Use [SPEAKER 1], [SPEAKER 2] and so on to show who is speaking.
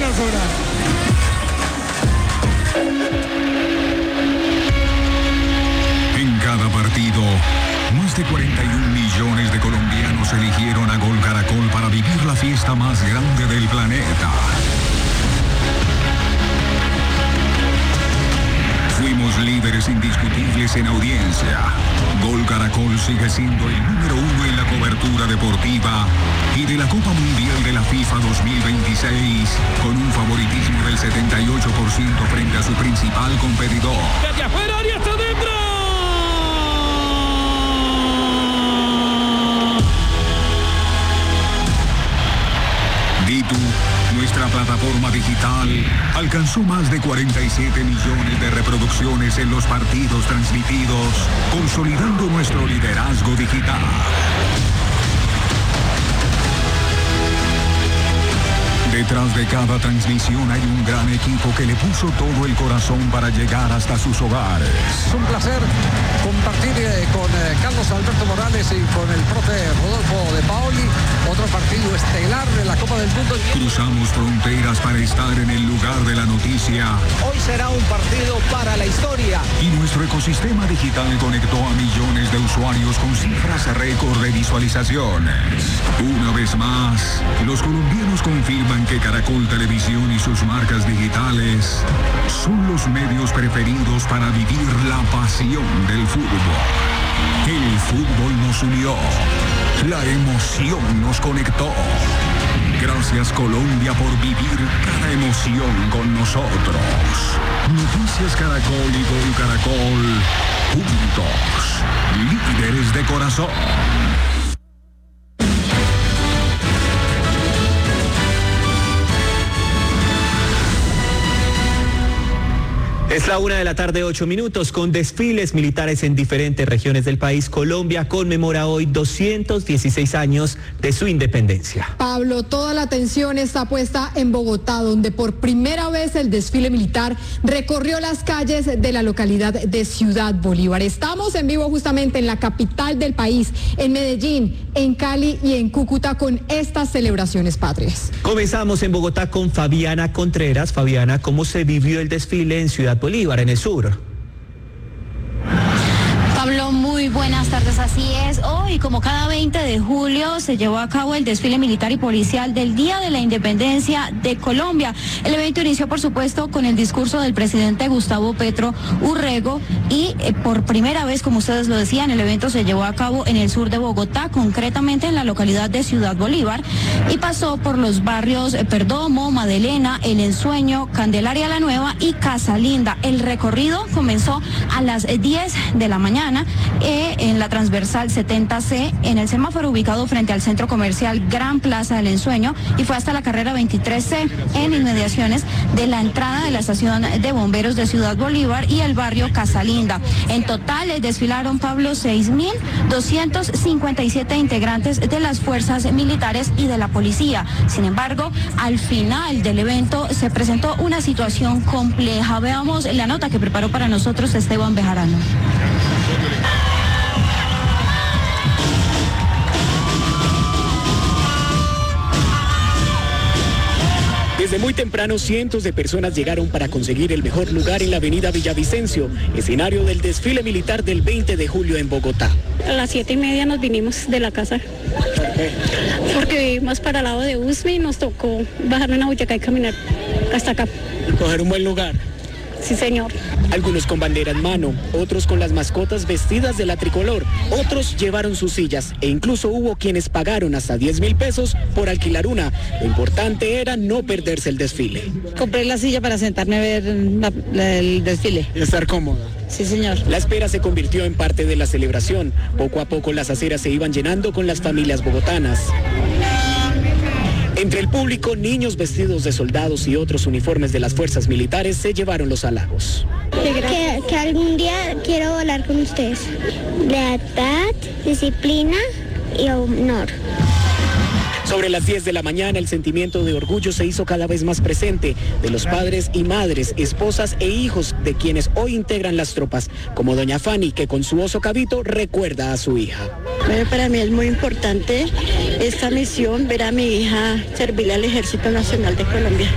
[SPEAKER 1] zona.
[SPEAKER 2] En cada partido, más de 41 millones de colombianos eligieron a Gol Caracol para vivir la fiesta más grande del planeta. Fuimos líderes indiscutibles en audiencia. Gol Caracol sigue siendo el número 1 en la cobertura deportiva y de la Copa Mundial de la FIFA 2026, con un favoritismo del 78% frente a su principal competidor.
[SPEAKER 1] ¡Desde afuera y hasta adentro!
[SPEAKER 2] Ditu, nuestra plataforma digital, alcanzó más de 47 millones de reproducciones en los partidos transmitidos, consolidando nuestro liderazgo digital. Detrás de cada transmisión hay un gran equipo que le puso todo el corazón para llegar hasta sus hogares.
[SPEAKER 3] Es un placer compartir con Carlos Alberto Morales y con el profe Rodolfo de Paoli otro partido estelar de la Copa del Mundo.
[SPEAKER 2] Cruzamos fronteras para estar en el lugar de la noticia.
[SPEAKER 3] Hoy será un partido para la historia.
[SPEAKER 2] Y nuestro ecosistema digital conectó a millones de usuarios con cifras récord de visualizaciones. Una vez más, los colombianos confirman que Caracol Televisión y sus marcas digitales son los medios preferidos para vivir la pasión del fútbol. El fútbol nos unió, la emoción nos conectó. Gracias Colombia por vivir cada emoción con nosotros. Noticias Caracol y Gol Caracol, juntos, líderes de corazón.
[SPEAKER 4] Es la 1:08 p.m. Con desfiles militares en diferentes regiones del país, Colombia conmemora hoy 216 años de su independencia.
[SPEAKER 5] Pablo, toda la atención está puesta en Bogotá, donde por primera vez el desfile militar recorrió las calles de la localidad de Ciudad Bolívar. Estamos en vivo justamente en la capital del país, en Medellín, en Cali y en Cúcuta con estas celebraciones patrias.
[SPEAKER 4] Comenzamos en Bogotá con Fabiana Contreras. Fabiana, ¿cómo se vivió el desfile en Ciudad Bolívar, en el sur?
[SPEAKER 6] Pablo, muy buenas tardes, así es. Hoy, como cada 20 de julio, se llevó a cabo el desfile militar y policial del Día de la Independencia de Colombia. El evento inició, por supuesto, con el discurso del presidente Gustavo Petro Urrego y por primera vez, como ustedes lo decían, el evento se llevó a cabo en el sur de Bogotá, concretamente en la localidad de Ciudad Bolívar, y pasó por los barrios Perdomo, Madelena, El Ensueño, Candelaria la Nueva y Casa Linda. El recorrido comenzó a las 10 de la mañana en la transversal 70C, en el semáforo ubicado frente al centro comercial Gran Plaza del Ensueño, y fue hasta la carrera 23C, en inmediaciones de la entrada de la estación de bomberos de Ciudad Bolívar y el barrio Casa Linda. En total desfilaron, Pablo, 6.257 integrantes de las fuerzas militares y de la policía. Sin embargo, al final del evento se presentó una situación compleja. Veamos la nota que preparó para nosotros Esteban Bejarano.
[SPEAKER 7] Desde muy temprano, cientos de personas llegaron para conseguir el mejor lugar en la avenida Villavicencio, escenario del desfile militar del 20 de julio en Bogotá.
[SPEAKER 8] A las 7:30 nos vinimos de la casa. ¿Por qué? Porque vivimos para el lado de Usme y nos tocó bajar una Boyacá y caminar hasta acá.
[SPEAKER 7] ¿Coger un buen lugar?
[SPEAKER 8] Sí, señor.
[SPEAKER 7] Algunos con bandera en mano, otros con las mascotas vestidas de la tricolor, otros llevaron sus sillas e incluso hubo quienes pagaron hasta 10.000 pesos por alquilar una. Lo importante era no perderse el desfile.
[SPEAKER 9] Compré la silla para sentarme a ver el desfile.
[SPEAKER 7] Y estar cómoda.
[SPEAKER 9] Sí, señor.
[SPEAKER 7] La espera se convirtió en parte de la celebración. Poco a poco las aceras se iban llenando con las familias bogotanas. Entre el público, niños vestidos de soldados y otros uniformes de las fuerzas militares se llevaron los halagos.
[SPEAKER 10] Que algún día quiero volar con ustedes. Lealtad, disciplina y honor.
[SPEAKER 7] Sobre las 10 de la mañana, el sentimiento de orgullo se hizo cada vez más presente de los padres y madres, esposas e hijos de quienes hoy integran las tropas, como doña Fanny, que con su oso cabito recuerda a su hija.
[SPEAKER 9] Bueno, para mí es muy importante esta misión, ver a mi hija servirle al Ejército Nacional de Colombia.